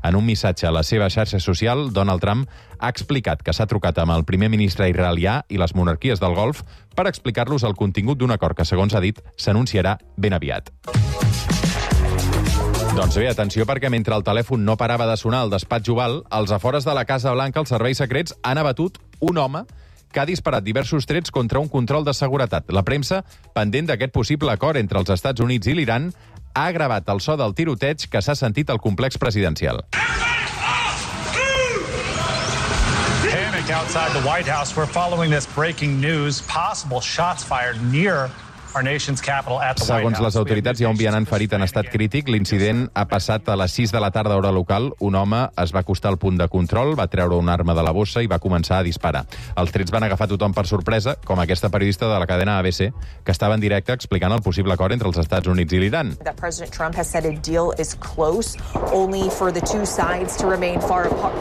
En un missatge a la seva xarxa social, Donald Trump ha explicat que s'ha trucat amb el primer ministre israelià i les monarquies del Golf per explicar-los el contingut d'un acord que, segons ha dit, s'anunciarà ben aviat. Doncs bé, atenció, perquè mentre el telèfon no parava de sonar al despatx Oval, als afores de la Casa Blanca els serveis secrets han abatut un home que ha disparat diversos trets contra un control de seguretat. La premsa, pendent d'aquest possible acord entre els Estats Units i l'Iran, ha gravat el so del tiroteig que s'ha sentit al complex presidencial. Panic outside the White House. We're following this breaking news. Possible shots fired near our nation's capital at the White House. Segons les autoritats, hi ha un vianant ferit en estat crític. L'incident ha passat a les 6 de la tarda, hora local. Un home es va acostar al punt de control, va treure una arma de la bossa i va començar a disparar. Els trets van agafar tothom per sorpresa, com aquesta periodista de la cadena ABC, que estava en directe explicant el possible acord entre els Estats Units i l'Iran. That President Trump has said a deal is close, only for the two sides to remain far apart.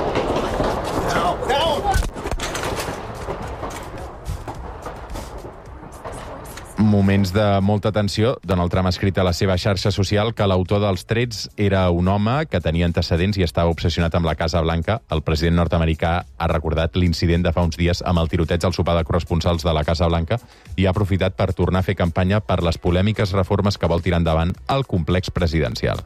Moments de molta tensió. Donald Trump ha escrit a la seva xarxa social que l'autor dels trets era un home que tenia antecedents i estava obsessionat amb la Casa Blanca. El president nord-americà ha recordat l'incident de fa uns dies amb el tiroteig al sopar de corresponsals de la Casa Blanca i ha aprofitat per tornar a fer campanya per les polèmiques reformes que vol tirar endavant al complex presidencial.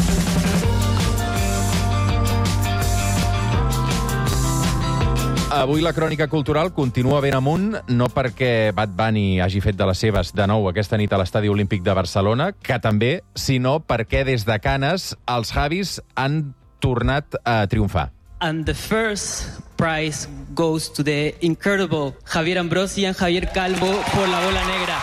Avui la crònica cultural continua ben amunt, no perquè Bad Bunny hagi fet de les seves de nou aquesta nit a l'Estadi Olímpic de Barcelona, que també, sinó perquè des de Canes els Javis han tornat a triomfar. And the first prize goes to the incredible Javier Ambrosi and Javier Calvo por La Bola Negra.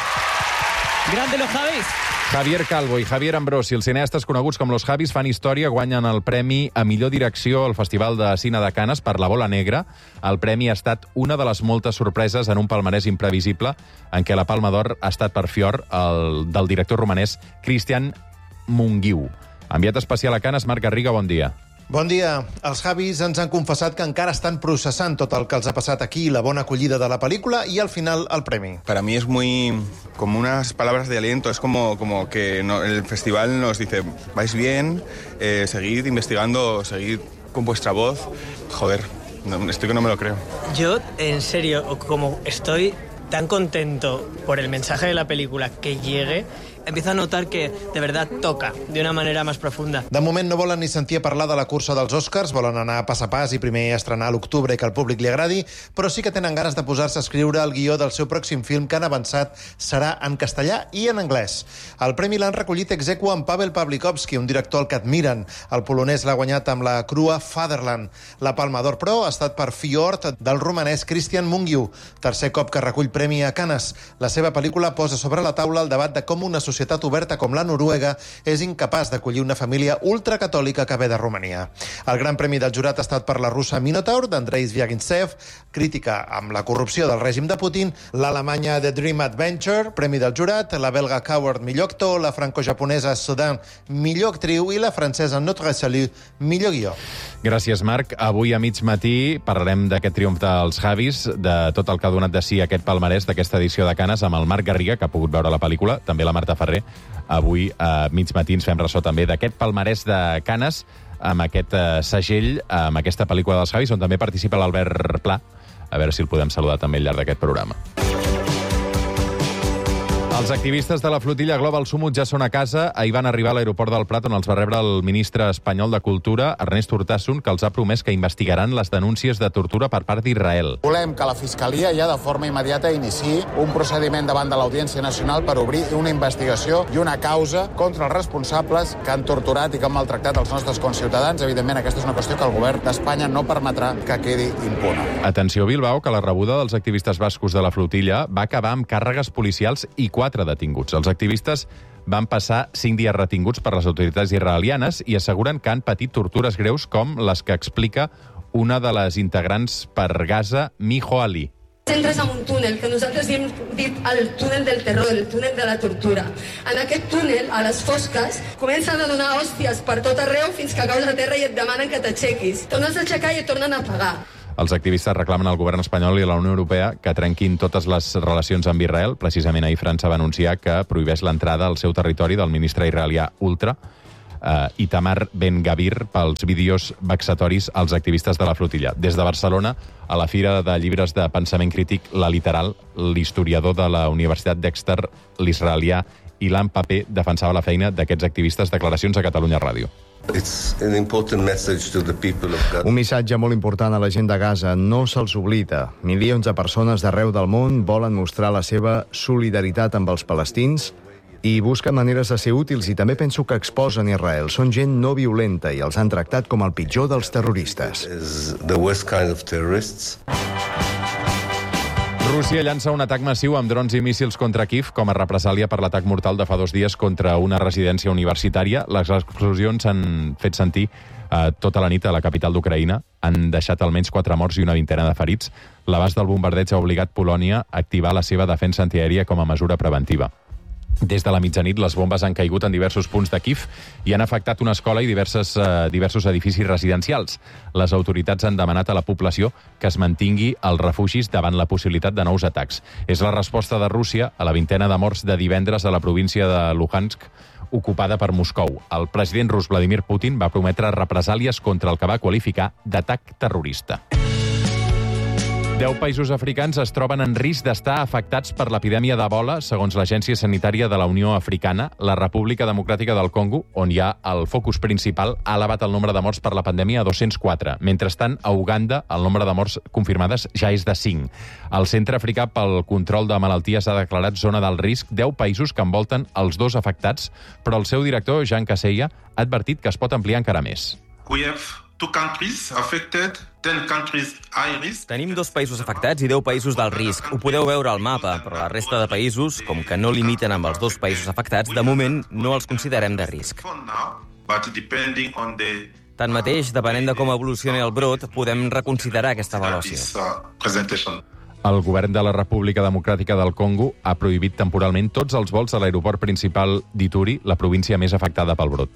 ¡Grande los Javis! Javier Calvo i Javier Ambrosi, els cineastes coneguts com Los Javis, fan història, guanyen el premi a millor direcció al Festival de Cine de Canes per La Bola Negra. El premi ha estat una de les moltes sorpreses en un palmarès imprevisible en què la Palma d'Or ha estat per Fior, del director romanès Cristian Mungiu. Enviat especial a Canes, Marc Garriga, bon dia. Bon dia. Els Javis ens han confessat que encara estan processant tot el que els ha passat aquí, la bona acollida de la pel·lícula y al final el premi. Para mí es muy como unas palabras de aliento, es como que el festival nos dice, vais bien, seguid investigando, seguid con vuestra voz. Joder, estoy que no me lo creo. Yo, en serio, como estoy tan contento por el mensaje de la película que llegue, empiezo a notar que de verdad toca de una manera más profunda. De moment no volen ni sentir a parlar de la cursa dels Oscars, volen anar pas a pas i primer estrenar a l'octubre i que al públic li agradi, però sí que tenen ganes de posar-se a escriure el guió del seu pròxim film que han avançat serà en castellà i en anglès. El premi l'han recollit ex aequo amb Paweł Pawlikowski, un director al que admiren. El polonès l'ha guanyat amb la crua Fatherland. La Palma d'Or, però, ha estat per Fjord, del romanès Cristian Mungiu. Tercer cop que recull premi a Canes. La seva pel·lícula posa sobre la taula el debat de com una societat oberta com la Noruega és incapaç d'acollir una família ultracatòlica que ve de Romania. El gran premi del jurat ha estat per la russa Minotaur, d'Andrei Zvyagintsev, crítica amb la corrupció del règim de Putin, l'alemanya The Dream Adventure, premi del jurat, la belga Coward, millor actor, la franco-japonesa Sudan, millor actriu, i la francesa Notre Salut, millor guió. Gràcies, Marc. Avui a mig matí parlarem d'aquest triomf dels Javis, de tot el que ha donat de si aquest palmarès d'aquesta edició de Canes, amb el Marc Garriga, que ha pogut veure la pel·lícula, també la Marta Ferrer. Avui a mig matí ens fem ressò també d'aquest palmarès de Canes, amb aquest segell, amb aquesta pel·lícula dels Javis, on també participa l'Albert Pla. A veure si el podem saludar també al llarg d'aquest programa. Els activistes de la flotilla Global Summit ja són a casa. Ahir van arribar a l'aeroport del Prat, on els va rebre el ministre espanyol de Cultura, Ernest Urtasun, que els ha promès que investigaran les denúncies de tortura per part d'Israel. Volem que la Fiscalia ja de forma immediata iniciï un procediment davant de l'Audiència Nacional per obrir una investigació i una causa contra els responsables que han torturat i que han maltractat els nostres conciutadans. Evidentment, aquesta és una qüestió que el govern d'Espanya no permetrà que quedi impune. Atenció, Bilbao, que la rebuda dels activistes bascos de la flotilla va acabar amb càrregues policials i 4 detinguts. Els activistes van passar 5 dies retinguts per les autoritats israelianes i asseguren que han patit tortures greus com les que explica una de les integrants per Gaza, Miho Ali. Entres en un túnel que nosaltres hem dit el túnel del terror, el túnel de la tortura. En aquest túnel, a les fosques, comencen a donar hòsties per tot arreu fins que caus a terra i et demanen que t'aixequis. Tornes a aixecar i et tornen a pagar. Els activistes reclamen al govern espanyol i a la Unió Europea que trenquin totes les relacions amb Israel. Precisament ahir França va anunciar que prohibeix l'entrada al seu territori del ministre israelià Ultra. Itamar Ben-Gavir pels vídeos vexatoris als activistes de la flotilla. Des de Barcelona, a la Fira de Llibres de Pensament Crític, La Literal, l'historiador de la Universitat Dexter, l'israelià Ilan Pappé, defensava la feina d'aquests activistes. Declaracions a Catalunya Ràdio. Un missatge molt important a la gent de Gaza. No se'ls oblida. Milions de persones d'arreu del món volen mostrar la seva solidaritat amb els palestins i busquen maneres de ser útils, i també penso que exposen Israel. Són gent no violenta i els han tractat com el pitjor dels terroristes. Rússia llança un atac massiu amb drons i míssils contra Kíev com a represàlia per l'atac mortal de fa 2 dies contra una residència universitària. Les explosions s'han fet sentir tota la nit a la capital d'Ucraïna. Han deixat almenys 4 morts i una vintena de ferits. L'abast del bombardeig ha obligat Polònia a activar la seva defensa antiaèria com a mesura preventiva. Des de la mitjanit, les bombes han caigut en diversos punts de Kíev i han afectat una escola i diversos edificis residencials. Les autoritats han demanat a la població que es mantingui als refugis davant la possibilitat de nous atacs. És la resposta de Rússia a la vintena de morts de divendres a la província de Luhansk, ocupada per Moscou. El president rus Vladimir Putin va prometre represàlies contra el que va qualificar d'atac terrorista. 10 països africans es troben en risc d'estar afectats per l'epidèmia d'Ebola, segons l'Agència Sanitària de la Unió Africana. La República Democràtica del Congo, on hi ha el focus principal, ha elevat el nombre de morts per la pandèmia a 204. Mentrestant, a Uganda, el nombre de morts confirmades ja és de 5. El Centre Africà pel Control de Malalties ha declarat zona del risc 10 països que envolten els 2 afectats, però el seu director, Jean Kaseya, ha advertit que es pot ampliar encara més. Tenim 2 països afectats i 10 països d'alt risc. Ho podeu veure al mapa, però la resta de països, com que no limiten amb els 2 països afectats, de moment no els considerem de risc. Tanmateix, depenent de com evolucioni el brot, podem reconsiderar aquesta avaluació. El govern de la República Democràtica del Congo ha prohibit temporalment tots els vols a l'aeroport principal d'Ituri, la província més afectada pel brot.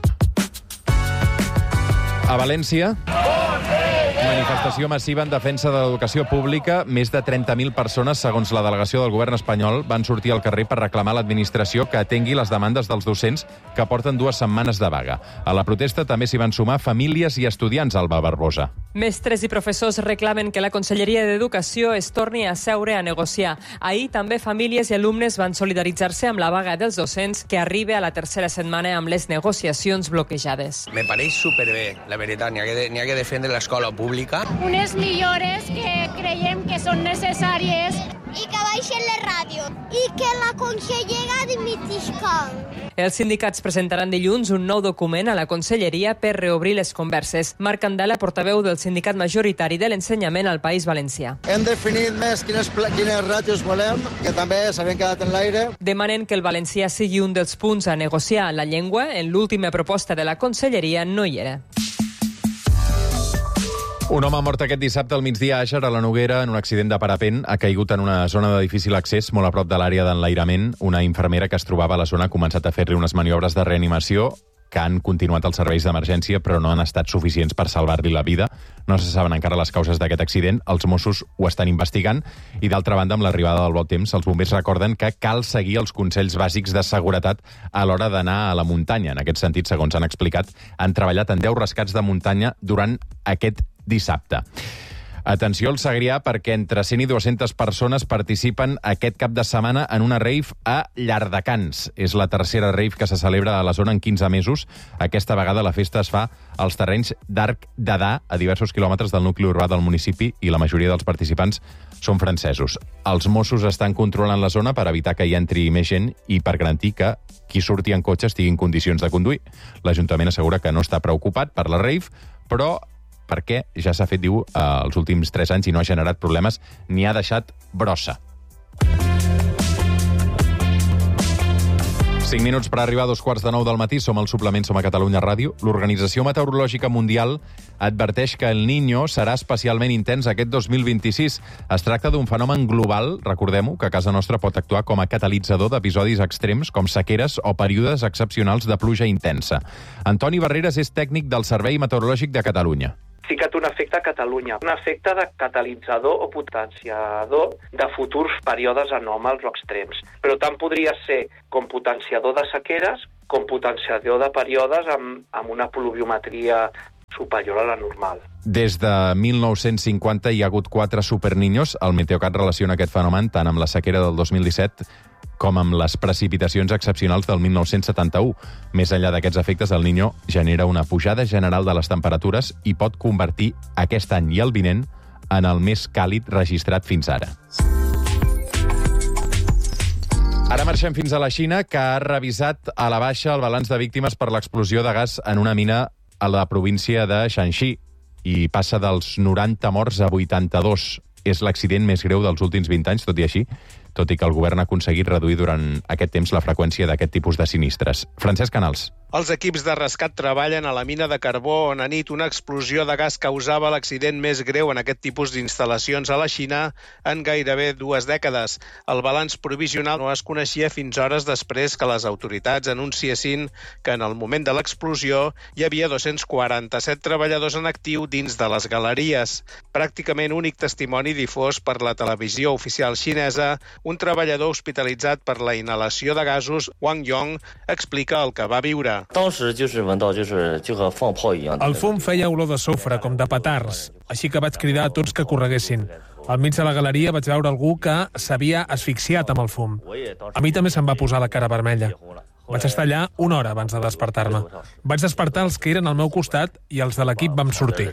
A València, manifestació massiva en defensa de l'educació pública. Més de 30.000 persones, segons la delegació del govern espanyol, van sortir al carrer per reclamar a l'administració que atengui les demandes dels docents que porten 2 setmanes de vaga. A la protesta també s'hi van sumar famílies i estudiants, Alba Barbosa. Mestres i professors reclamen que la Conselleria d'Educació es torni a seure a negociar. Ahir també famílies i alumnes van solidaritzar-se amb la vaga dels docents, que arriba a la 3a setmana amb les negociacions bloquejades. Me pareix superbé, la veritat. N'hi ha que defendre l'escola pública. Unes millores que creiem que són necessàries. I que baixen la ràdio. I que la consellera dimitixca. Els sindicats presentaran dilluns un nou document a la Conselleria per reobrir les converses. Marc Candela, portaveu del sindicat majoritari de l'ensenyament al País Valencià. Hem definit més quines ràtios volem, que també s'havien quedat en l'aire. Demanen que el valencià sigui un dels punts a negociar en la llengua. En l'última proposta de la Conselleria no hi era. Un home mort aquest dissabte al migdia a Àger, a la Noguera, en un accident de parapent. Ha caigut en una zona de difícil accés, molt a prop de l'àrea d'enlairament. Una infermera que es trobava a la zona ha començat a fer-li unes maniobres de reanimació que han continuat els serveis d'emergència, però no han estat suficients per salvar-li la vida. No se saben encara les causes d'aquest accident. Els Mossos ho estan investigant. I, d'altra banda, amb l'arribada del bon temps, els bombers recorden que cal seguir els consells bàsics de seguretat a l'hora d'anar a la muntanya. En aquest sentit, segons han explicat, han treballat en 10 rescats de muntanya durant aquest dissabte. Atenció al Segrià, perquè entre 100 i 200 persones participen aquest cap de setmana en una rave a Llardecans. És la tercera rave que se celebra a la zona en 15 mesos. Aquesta vegada la festa es fa als terrenys d'Arc d'Adà, a diversos quilòmetres del nucli urbà del municipi, i la majoria dels participants són francesos. Els Mossos estan controlant la zona per evitar que hi entri més gent i per garantir que qui surti en cotxe estigui en condicions de conduir. L'Ajuntament assegura que no està preocupat per la rave, però perquè ja s'ha fet, diu, els últims 3 anys i no ha generat problemes ni ha deixat brossa. 5 minuts per arribar a 2:15 del matí. Som al suplement, som a Catalunya Ràdio. L'Organització Meteorològica Mundial adverteix que el Niño serà especialment intens aquest 2026. Es tracta d'un fenomen global, recordem-ho, que a casa nostra pot actuar com a catalitzador d'episodis extrems com sequeres o períodes excepcionals de pluja intensa. Antoni Barreras és tècnic del Servei Meteorològic de Catalunya. Sí que té un efecte a Catalunya, un efecte de catalitzador o potenciador de futurs períodes anòmals o extrems. Però tant podria ser com potenciador de sequeres com potenciador de períodes amb una pluviometria superior a la normal. Des de 1950 hi ha hagut 4 superniños. El Meteocat relaciona aquest fenomen tant amb la sequera del 2017 com amb les precipitacions excepcionals del 1971. Més enllà d'aquests efectes, el Niño genera una pujada general de les temperatures i pot convertir aquest any i el vinent en el més càlid registrat fins ara. Ara marxem fins a la Xina, que ha revisat a la baixa el balanç de víctimes per l'explosió de gas en una mina a la província de Shanxi i passa dels 90 morts a 82. És l'accident més greu dels últims 20 anys, tot i que el govern ha aconseguit reduir durant aquest temps la freqüència d'aquest tipus de sinistres. Francesc Canals. Els equips de rescat treballen a la mina de carbó on anit una explosió de gas causava l'accident més greu en aquest tipus d'instal·lacions a la Xina en gairebé 2 dècades. El balanç provisional no es coneixia fins hores després que les autoritats anunciessin que en el moment de l'explosió hi havia 247 treballadors en actiu dins de les galeries. Pràcticament únic testimoni difós per la televisió oficial xinesa, un treballador hospitalitzat per la inhalació de gasos, Wang Yong, explica el que va viure. El fum feia olor de sofre, com de petards, així que vaig cridar a tots que correguessin. Al mig de la galeria vaig veure algú que s'havia asfixiat amb el fum. A mi també se'm va posar la cara vermella. Vaig estar allà 1 hora abans de despertar-me. Vaig despertar els que eren al meu costat i els de l'equip vam sortir.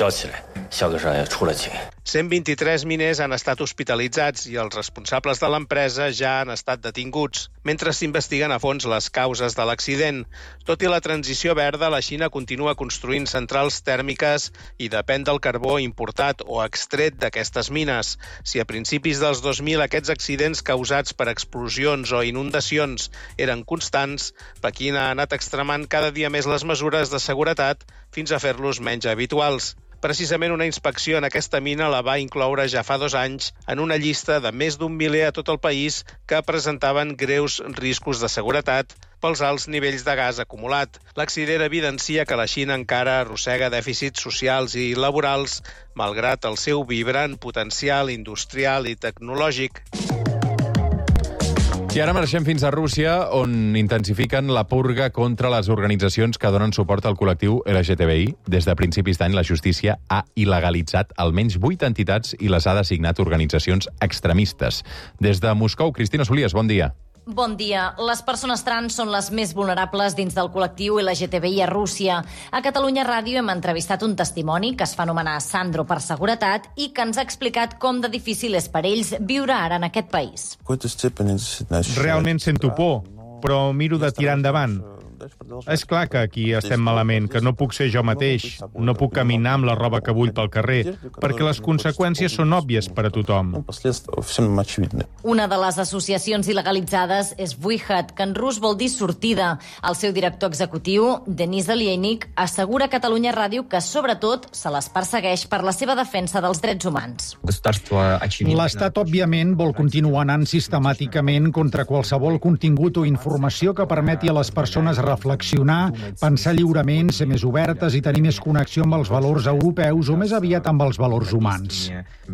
123 miners han estat hospitalitzats i els responsables de l'empresa ja han estat detinguts, mentre s'investiguen a fons les causes de l'accident. Tot i la transició verda, la Xina continua construint centrals tèrmiques i depèn del carbó importat o extret d'aquestes mines. Si a principis dels 2000 aquests accidents causats per explosions o inundacions eren constants, Pequín ha anat extremant cada dia més les mesures de seguretat fins a fer-los menys habituals. Precisament una inspecció en aquesta mina la va incloure ja fa 2 anys en una llista de més d'1 miler a tot el país que presentaven greus riscos de seguretat pels alts nivells de gas acumulat. L'accident evidencia que la Xina encara arrossega dèficits socials i laborals, malgrat el seu vibrant potencial industrial i tecnològic. I ara marxem fins a Rússia, on intensifiquen la purga contra les organitzacions que donen suport al col·lectiu LGTBI. Des de principis d'any, la justícia ha il·legalitzat almenys 8 entitats i les ha designat organitzacions extremistes. Des de Moscou, Cristina Solies, bon dia. Bon dia. Les persones trans són les més vulnerables dins del col·lectiu LGTBI a Rússia. A Catalunya Ràdio hem entrevistat un testimoni que es fa anomenar Sandro per seguretat i que ens ha explicat com de difícil és per ells viure ara en aquest país. Realment sento por, però miro de tirar endavant. És clar que aquí estem malament, que no puc ser jo mateix, no puc caminar amb la roba que vull pel carrer, perquè les conseqüències són òbvies per a tothom. Una de les associacions il·legalitzades és Vuihat, que en rus vol dir sortida. El seu director executiu, Denis Alieinik, assegura a Catalunya Ràdio que, sobretot, se les persegueix per la seva defensa dels drets humans. L'Estat, òbviament, vol continuar anant sistemàticament contra qualsevol contingut o informació que permeti a les persones reflexionar, pensar lliurement, ser més obertes i tenir més connexió amb els valors europeus o més aviat amb els valors humans.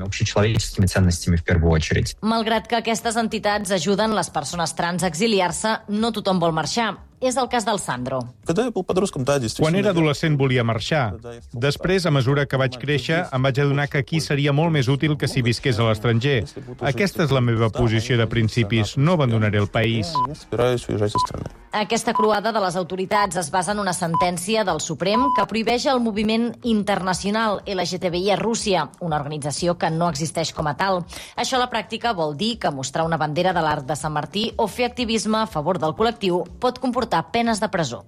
Malgrat que aquestes entitats ajuden les persones trans a exiliar-se, no tothom vol marxar. És el cas del Sandro. Quan era adolescent volia marxar. Després, a mesura que vaig créixer, em vaig adonar que aquí seria molt més útil que si visqués a l'estranger. Aquesta és la meva posició de principis. No abandonaré el país. Aquesta croada de les autoritats es basa en una sentència del Suprem que prohibeix el moviment internacional LGTBI a Rússia, una organització que no existeix com a tal. Això a la pràctica vol dir que mostrar una bandera de l'Arc de Sant Martí o fer activisme a favor del col·lectiu pot comportar penes de presó.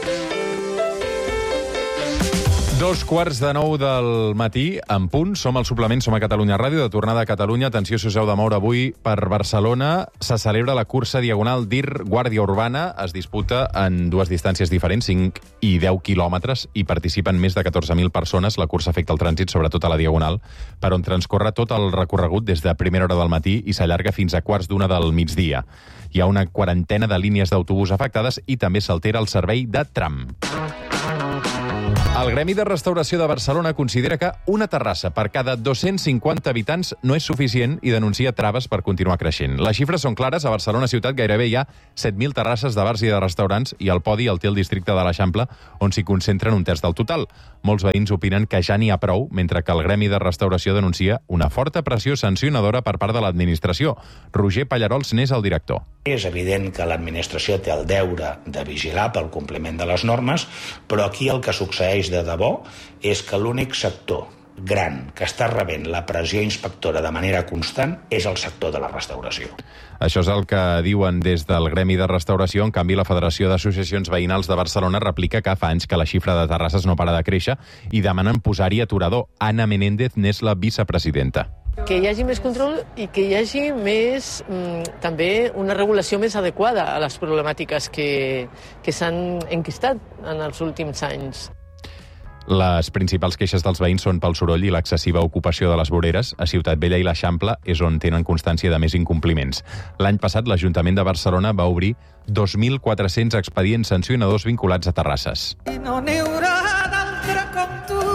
8:45 del matí, en punt. Som al suplement, som a Catalunya Ràdio, de tornada a Catalunya. Atenció, si us heu de moure avui per Barcelona. Se celebra la cursa diagonal DIR Guàrdia Urbana. Es disputa en 2 distàncies diferents, 5 i 10 quilòmetres, i participen més de 14.000 persones. La cursa afecta el trànsit, sobretot a la diagonal, per on transcorre tot el recorregut des de primera hora del matí i s'allarga fins a 1:15 del migdia. Hi ha una 40ena de línies d'autobús afectades i també s'altera el servei de tram. El Gremi de Restauració de Barcelona considera que una terrassa per cada 250 habitants no és suficient i denuncia traves per continuar creixent. Les xifres són clares. A Barcelona ciutat gairebé hi ha 7.000 terrasses de bars i de restaurants i el podi el té el districte de l'Eixample, on s'hi concentren un terç del total. Molts veïns opinen que ja n'hi ha prou, mentre que el Gremi de Restauració denuncia una forta pressió sancionadora per part de l'administració. Roger Pallarols n'és el director. És evident que l'administració té el deure de vigilar pel compliment de les normes, però aquí el que succeeix de debò és que l'únic sector gran que està rebent la pressió inspectora de manera constant és el sector de la restauració. Això és el que diuen des del Gremi de Restauració. En canvi, la Federació d'Associacions Veïnals de Barcelona replica que fa anys que la xifra de terrasses no para de créixer i demanen posar-hi aturador. Anna Menéndez n'és la vicepresidenta. Que hi hagi més control i que hi hagi més, també una regulació més adequada a les problemàtiques que s'han enquistat en els últims anys. Les principals queixes dels veïns són pel soroll i l'excessiva ocupació de les voreres. A Ciutat Vella i l'Eixample és on tenen constància de més incompliments. L'any passat, l'Ajuntament de Barcelona va obrir 2.400 expedients sancionadors vinculats a terrasses. I no n'hi haurà d'altre com tu.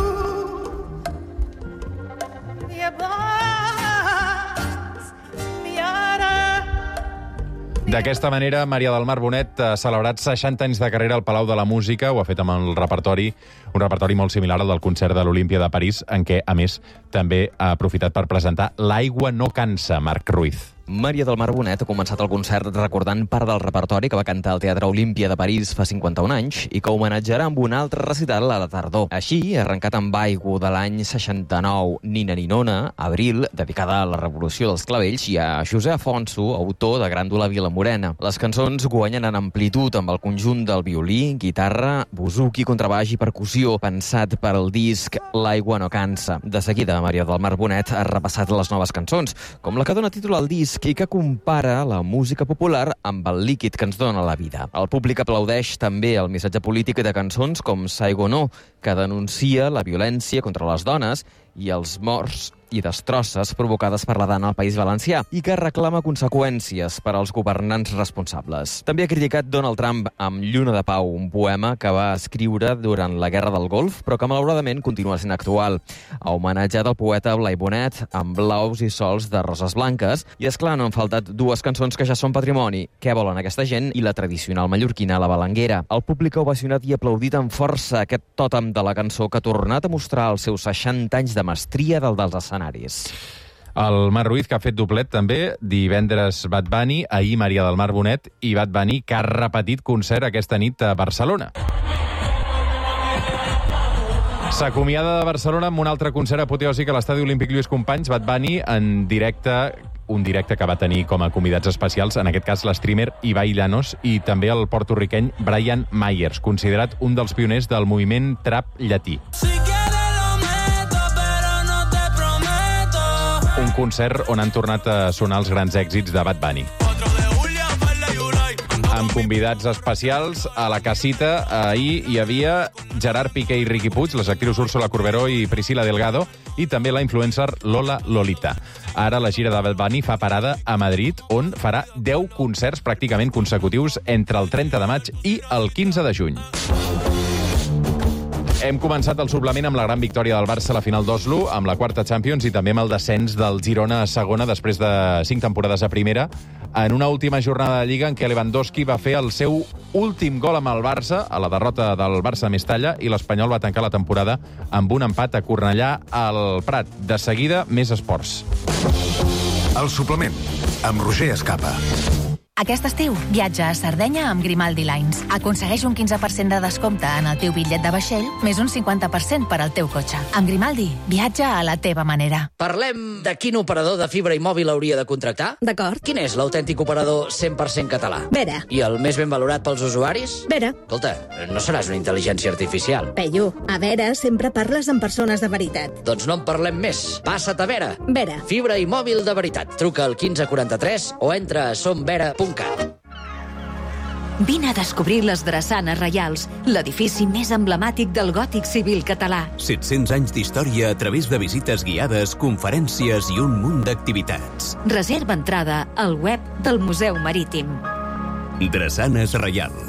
Ni abans, ni ara. D'aquesta manera, Maria del Mar Bonet ha celebrat 60 anys de carrera al Palau de la Música. Ho ha fet amb el repertori, un repertori molt similar al del concert de l'Olímpia de París, en què, a més, també ha aprofitat per presentar L'aigua no cansa, Marc Ruiz. Maria del Mar Bonet ha començat el concert recordant part del repertori que va cantar al Teatre Olímpia de París fa 51 anys i que homenatjarà amb un altre recital a la tardor. Així, ha arrencat amb Aigua de l'any 69, Nina Ninona, Abril, dedicada a la Revolució dels Clavells, i a José Afonso, autor de Gràndula Vilamorena. Les cançons guanyen en amplitud amb el conjunt del violí, guitarra, buzuki, contrabaix i percussió, pensat per al disc L'aigua no cansa. De seguida, Maria del Mar Bonet ha repassat les noves cançons, com la que dona títol al disc i que compara la música popular amb el líquid que ens dona la vida. El públic aplaudeix també el missatge polític de cançons com Saigonó, que denuncia la violència contra les dones i els morts i destrosses provocades per la dana al País Valencià i que reclama conseqüències per als governants responsables. També ha criticat Donald Trump amb Lluna de Pau, un poema que va escriure durant la Guerra del Golf, però que malauradament continua sent actual. Ha homenatjat el poeta Blai Bonet amb Blaus i sols de roses blanques i, esclar, no han faltat dues cançons que ja són patrimoni, Què volen aquesta gent i la tradicional mallorquina La Balanguera. El públic ha ovacionat i aplaudit amb força aquest tòtem de la cançó que ha tornat a mostrar els seus 60 anys de mestria dels escenaris. El Marc Ruiz, que ha fet doblet també, divendres Bad Bunny, ahir Maria del Mar Bonet i Bad Bunny, que ha repetit concert aquesta nit a Barcelona. S'acomiada de Barcelona amb un altre concert apoteòsic a l'Estadi Olímpic Lluís Companys, Bad Bunny en directe, un directe que va tenir com a convidats especials, en aquest cas l'streamer Ibai Llanos i també el porto-riqueny Brian Myers, considerat un dels pioners del moviment trap llatí. Un concert on han tornat a sonar els grans èxits de Bad Bunny. Amb convidats especials a la casita, ahir hi havia Gerard Piqué i Riqui Puig, les actrius Úrsula Corberó i Priscila Delgado, i també la influencer Lola Lolita. Ara la gira de Bad Bunny fa parada a Madrid, on farà 10 concerts pràcticament consecutius entre el 30 de maig i el 15 de juny. Hem començat el suplement amb la gran victòria del Barça a la final d'Oslo, amb la quarta Champions i també amb el descens del Girona a segona després de 5 temporades a primera, en una última jornada de Lliga en què Lewandowski va fer el seu últim gol amb el Barça, a la derrota del Barça a Mestalla, i l'Espanyol va tancar la temporada amb un empat a Cornellà al Prat. De seguida, més esports. El suplement, amb Roger Escapa. Aquest estiu, viatja a Sardenya amb Grimaldi Lines. Aconsegueix un 15% de descompte en el teu bitllet de vaixell, més un 50% per al teu cotxe. Amb Grimaldi, viatja a la teva manera. Parlem de quin operador de fibra i mòbil hauria de contractar? D'acord. Quin és l'autèntic operador 100% català? Vera. I el més ben valorat pels usuaris? Vera. Escolta, no seràs una intel·ligència artificial. Peyu, a Vera sempre parles amb persones de veritat. Doncs no en parlem més. Passa't a Vera. Vera. Fibra i mòbil de veritat. Truca al 1543 o entra a somvera.cat. Vine a descobrir les Drassanes Reials, l'edifici més emblemàtic del gòtic civil català. 700 anys d'història a través de visites guiades, conferències i un munt d'activitats. Reserva entrada al web del Museu Marítim. Drassanes Reials.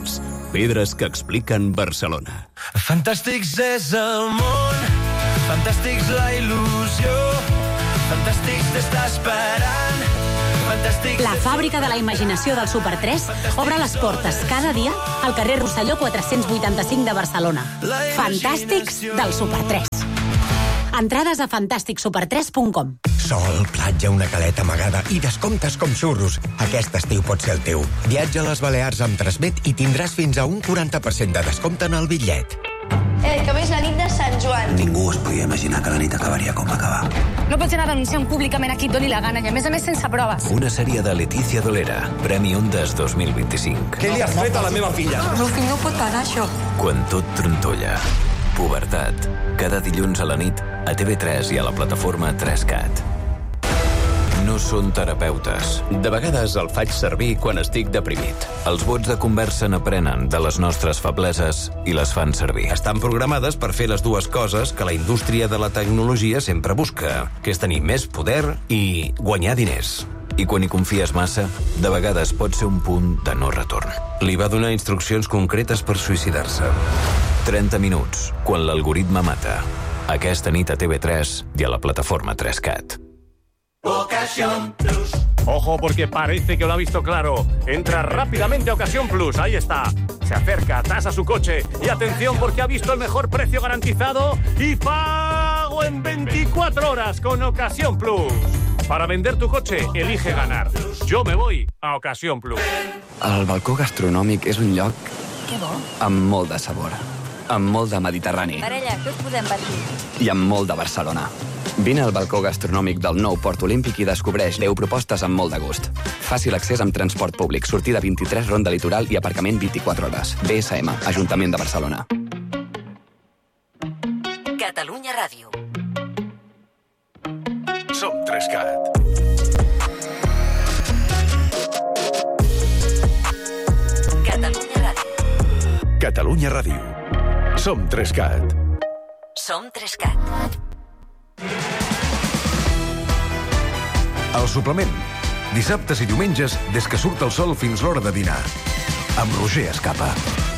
Pedres que expliquen Barcelona. Fantàstics és el món, fantàstics la il·lusió, fantàstics t'està esperant, fantàstics... La fàbrica de la imaginació del Super 3 obre les portes cada dia al carrer Rosselló 485 de Barcelona. Fantàstics del Super 3. Entrades a fantàsticsuper3.com. Sol, platja, una caleta amagada i descomptes com xurros. Aquest estiu pot ser el teu. Viatja a les Balears amb Transmet i tindràs fins a un 40% de descompte en el bitllet. Que avui és la nit de Sant Joan. Ningú es podia imaginar que la nit acabaria com va acabar. No pots anar denunciant públicament a qui et doni la gana i a més sense proves. Una sèrie de Letícia Dolera, Premi Ondas 2025. Què li has fet a la meva filla? El meu fill no pot parar això. Quan tot trontolla. Pubertat. Cada dilluns a la nit a TV3 i a la plataforma 3CAT. No són terapeutes. De vegades el faig servir quan estic deprimit. Els bots de conversa n'aprenen de les nostres febleses i les fan servir. Estan programades per fer les dues coses que la indústria de la tecnologia sempre busca, que és tenir més poder i guanyar diners. I quan hi confies massa, de vegades pot ser un punt de no retorn. Li va donar instruccions concretes per suïcidar-se. 30 minuts, quan l'algoritme mata. Aquesta nit a TV3 i a la plataforma 3CAT. Ocasión Plus. Ojo, porque parece que lo ha visto claro. Entra rápidamente a Ocasión Plus. Ahí está. Se acerca, tasa su coche. Y atención, porque ha visto el mejor precio garantizado y pago en 24 horas con Ocasión Plus. Para vender tu coche, elige ganar. Yo me voy a Ocasión Plus. El balcó gastronòmic és un lloc amb molt de sabor, amb molt de Mediterrani Parella, què us podem patir? i amb molt de Barcelona. Vine al balcó gastronòmic del nou Port Olímpic i descobreix 10 propostes amb molt de gust. Fàcil accés amb transport públic, sortida 23, ronda litoral i aparcament 24 hores. BSM, Ajuntament de Barcelona. Catalunya Ràdio. Som 3CAT. Catalunya Ràdio. Catalunya Ràdio. Som 3CAT. Som 3CAT. El suplement. Dissabtes i diumenges, des que surt el sol fins l'hora de dinar. Amb Roger Escapa.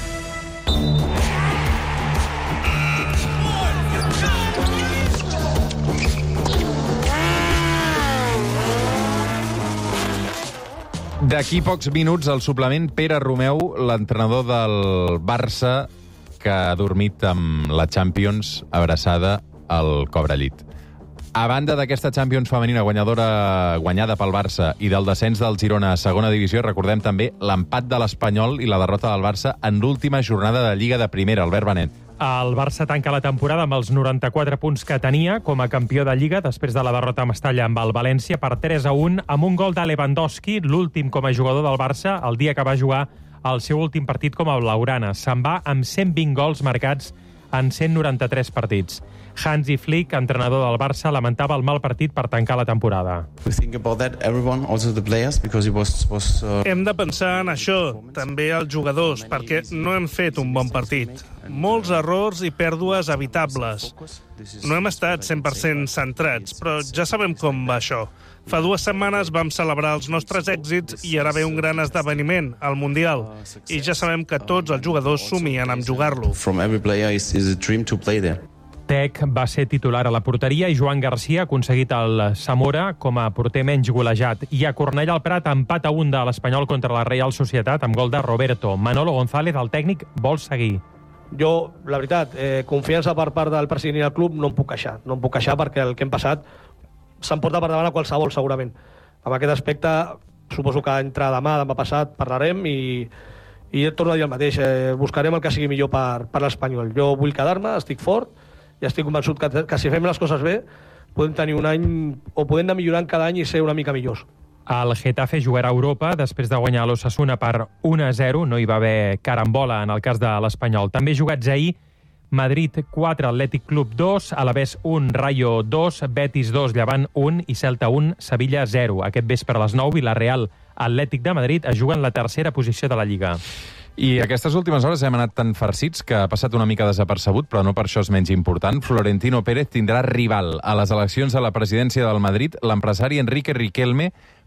D'aquí pocs minuts, al suplement, Pere Romeu, l'entrenador del Barça, que ha dormit amb la Champions abraçada al cobrellit. A banda d'aquesta Champions femenina guanyada pel Barça i del descens del Girona a segona divisió, recordem també l'empat de l'Espanyol i la derrota del Barça en l'última jornada de Lliga de Primera, Albert Benet. El Barça tanca la temporada amb els 94 punts que tenia com a campió de Lliga després de la derrota a Mestalla amb el València per 3-1 amb un gol de Lewandowski, l'últim com a jugador del Barça, el dia que va jugar el seu últim partit com a blaugrana. Se'n va amb 120 gols marcats en 193 partits. Hansi Flick, entrenador del Barça, lamentava el mal partit per tancar la temporada. Hem de pensar en això, també els jugadors, perquè no hem fet un bon partit. Molts errors i pèrdues evitables. No hem estat 100% centrats, però ja sabem com va això. Fa 2 setmanes vam celebrar els nostres èxits i ara ve un gran esdeveniment, el Mundial. I ja sabem que tots els jugadors somien amb jugar-lo. Tec va ser titular a la porteria i Joan Garcia ha aconseguit el Zamora com a porter menys golejat. I a Cornellà al Prat, empat a 1 de l'Espanyol contra la Real Societat amb gol de Roberto. Manolo González, el tècnic, vol seguir. Jo, la veritat, confiança per part del president i del club no em puc queixar. No em puc queixar perquè el que hem passat se'n porta per davant a qualsevol, segurament. Amb aquest aspecte, suposo que entre demà passat parlarem i torno a dir el mateix. Buscarem el que sigui millor per l'Espanyol. Jo vull quedar-me, estic fort i estic convençut que si fem les coses bé podem tenir un any o podem anar millorant cada any i ser una mica millors. El Getafe jugarà a Europa després de guanyar l'Osasuna per 1-0. No hi va haver carambola en el cas de l'Espanyol. També jugats ahir: Madrid 4, Atlètic Club 2, Alavés 1, Rayo 2, Betis 2, Llevant 1 i Celta 1, Sevilla 0. Aquest vespre a les 9, Villarreal, Atlètic de Madrid es juguen la tercera posició de la Lliga. I aquestes últimes hores hem anat tan farcits que ha passat una mica desapercebut, però no per això és menys important. Florentino Pérez tindrà rival a les eleccions a la presidència del Madrid. L'empresari Enrique Riquelme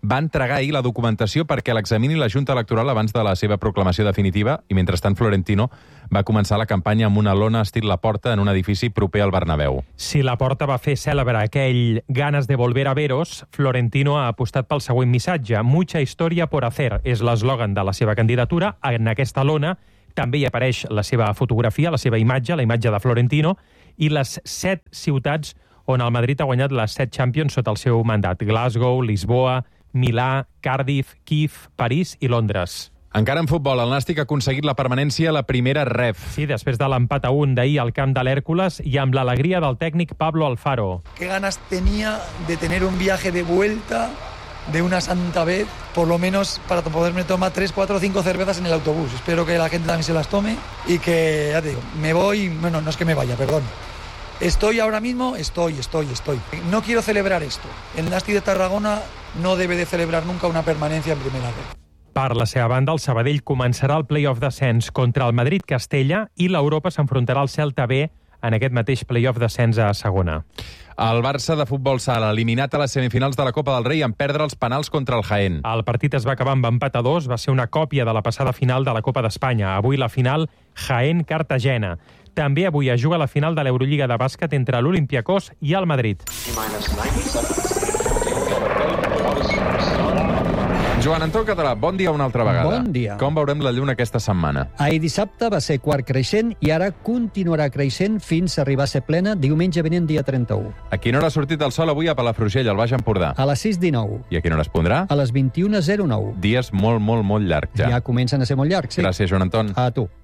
va entregar ahir la documentació perquè l'examini la Junta Electoral abans de la seva proclamació definitiva i, mentrestant, Florentino va començar la campanya amb una lona estil Laporta en un edifici proper al Bernabéu. Si Laporta va fer cèlebre aquell «Ganas de volver a veros», Florentino ha apostat pel següent missatge. «Mucha historia por hacer» és l'eslògan de la seva candidatura. En aquesta lona també hi apareix la seva fotografia, la seva imatge, la imatge de Florentino, i les 7 ciutats on el Madrid ha guanyat les 7 Champions sota el seu mandat. Glasgow, Lisboa, Milà, Cardiff, Kíev, París i Londres. Encara en futbol, el Nàstic ha aconseguit la permanència a la primera ref. Sí, després de l'empat a 1 d'ahir al camp de l'Hèrcules i amb l'alegria del tècnic Pablo Alfaro. Qué ganas tenía de tener un viaje de vuelta de una santa vez, por lo menos para poderme tomar 3, 4 o 5 cervezas en el autobús. Espero que la gente también se las tome y que, ya te digo, me voy, bueno, no es que me vaya, perdón. Estoy ahora mismo, estoy. No quiero celebrar esto. El Nàstic de Tarragona no debe de celebrar nunca una permanencia en primera red. Per la seva banda, el Sabadell començarà el play-off d'ascens contra el Madrid-Castella i l'Europa s'enfrontarà al Celta B en aquest mateix play-off d'ascens a segona. El Barça de futbol sala eliminat a les semifinals de la Copa del Rei en perdre els penals contra el Jaén. El partit es va acabar amb empat a 2, va ser una còpia de la passada final de la Copa d'Espanya. Avui la final Jaén-Cartagena. També avui es juga la final de l'Eurolliga de bàsquet entre l'Olympiacos i el Madrid. Joan Anton Català, bon dia una altra vegada. Bon dia. Com veurem la lluna aquesta setmana? Ahir dissabte va ser quart creixent i ara continuarà creixent fins a arribar a ser plena diumenge vinent, dia 31. A quina hora ha sortit el sol avui a Palafrugell, al Baix Empordà? A les 6:19. I a quina hora es pondrà? A les 21:09. Dies molt llargs, ja. Ja comencen a ser molt llargs, sí. Gràcies, Joan Anton. A tu.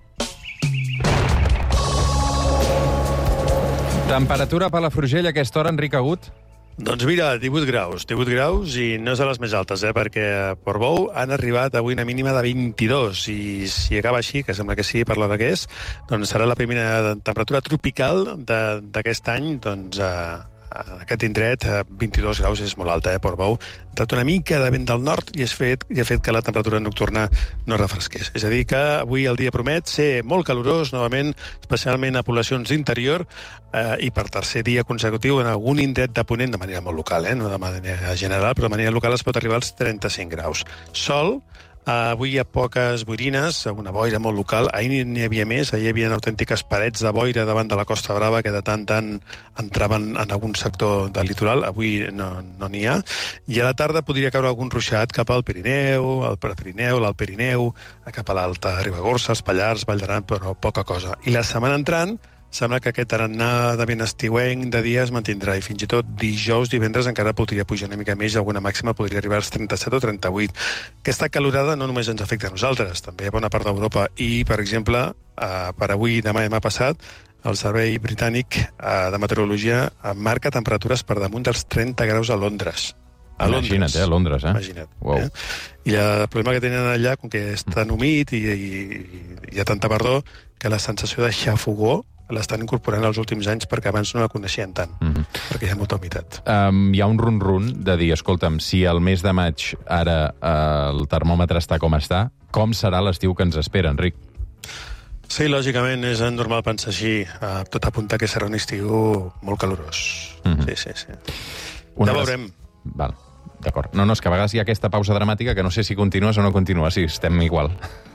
Temperatura a Palafrugell a aquesta hora, Enric Agut? Doncs mira, 18 graus i no és de les més altes, perquè a Portbou han arribat avui una mínima de 22 i si acaba així, que sembla que sí per l'hora que és, doncs serà la primera temperatura tropical d'aquest any, doncs en aquest indret 22 graus és molt alta, Portbou. Ha entrat una mica de vent del nord i ha fet que la temperatura nocturna no refresqués. És a dir, que avui el dia promet ser molt calorós, novament, especialment a poblacions d'interior, i per tercer dia consecutiu en algun indret de ponent, de manera molt local, no de manera general, però de manera local es pot arribar als 35 graus. Sol. Avui hi ha poques boirines, una boira molt local. Ahir n'hi havia més, ahir hi havia autèntiques parets de boira davant de la Costa Brava que de tant entraven en algun sector del litoral. Avui no n'hi ha. I a la tarda podria caure algun ruixat cap al Pirineu, al Prepirineu, l'Alt Pirineu, cap a l'Alta Ribagorça, els Pallars, Vall d'Aran, però poca cosa. I la setmana entrant sembla que aquest tarannà de vent estiuenc de dia es mantindrà i fins i tot dijous, divendres encara podria pujar una mica més i alguna màxima podria arribar als 37 o 38. Aquesta calorada no només ens afecta a nosaltres, també a bona part d'Europa i, per exemple, per avui, demà passat, el Servei Britànic de Meteorologia marca temperatures per damunt dels 30 graus a Londres. Imagina't, a Londres, Imagina't. Wow. I el problema que tenen allà, com que és tan humit i hi ha tanta verdor, que la sensació de xafogó l'estan incorporant els últims anys perquè abans no la coneixien tant, perquè hi ha molta humitat. Hi ha un run-run de dir, escolta'm, si al mes de maig ara el termòmetre està com està, com serà l'estiu que ens espera, Enric? Sí, lògicament és normal pensar així. Tot apunta que serà un estiu molt calorós. Sí. Ja veurem. Val, d'acord. No, és que a vegades hi ha aquesta pausa dramàtica que no sé si continues o no continues. Sí, estem igual.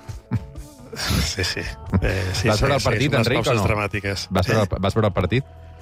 Sí. Vas veure el partit, Enric, o no? Dramàtiques. Vas veure el partit?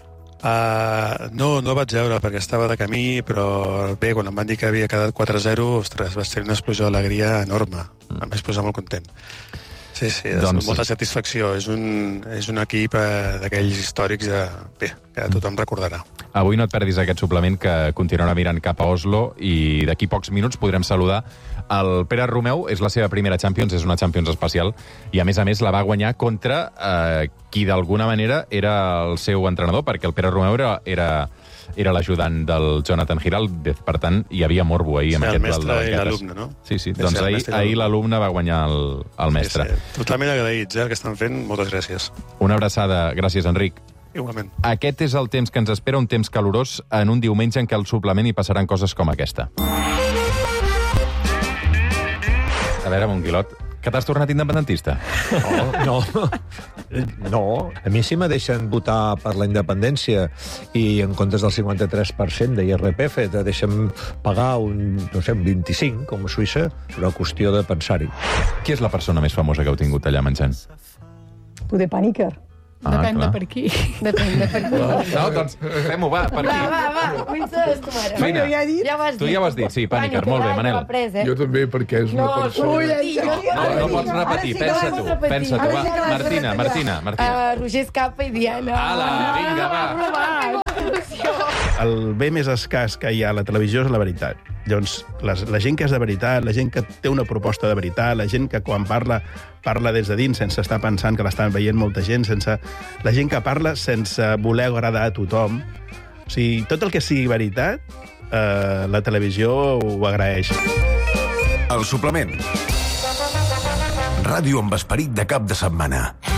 No vaig veure perquè estava de camí, però bé, quan em van dir que havia quedat 4-0, ostres, va ser una explosió d'alegria enorme. Em vaig posar molt content. Sí, doncs molta satisfacció. És un equip d'aquells històrics que tothom recordarà. Avui no et perdis aquest suplement que continuarà mirant cap a Oslo i d'aquí pocs minuts podrem saludar el Pere Romeu. És la seva primera Champions, és una Champions especial i a més la va guanyar contra qui d'alguna manera era el seu entrenador, perquè el Pere Romeu era l'ajudant del Jonathan Giraldez, per tant hi havia morbo ahir amb aquest duel de banquetes. El mestre i l'alumne, no? Sí, doncs ahir l'alumne va guanyar el mestre. Sí. Totalment agraïts, el que estan fent. Moltes gràcies. Una abraçada. Gràcies, Enric. Igualment. Aquest és el temps que ens espera, un temps calorós en un diumenge en què al suplement hi passaran coses com aquesta. A veure, Monguilot, Que t'has tornat independentista? No, a mi sí me deixen votar per la independència i en comptes del 53% d'IRPF te deixen pagar un 25, com a Suïssa, però qüestió de pensar-hi. Qui és la persona més famosa que heu tingut allà menjant? Poder Pàniker. Depèn de clar. per qui. Depèn de per qui. No, doncs fem-ho, va, per aquí. Va, comences tu ara. Vinga. Ja ho has dit. Tu ja ho has dit, sí, Pàniker, molt bé, Manel. Jo també, perquè és una persona... No pots repetir, pensa tu, va. Martina. Roger Escapa i Diana. Ala, vinga, va. El bé més escàs que hi ha a la televisió és la veritat. Llavors, la gent que és de veritat, la gent que té una proposta de veritat, la gent que quan parla des de dins sense estar pensant que l'estan veient molta gent, la gent que parla sense voler agradar a tothom. O sigui, tot el que sigui veritat, la televisió ho agraeix. El suplement. Ràdio amb esperit de cap de setmana.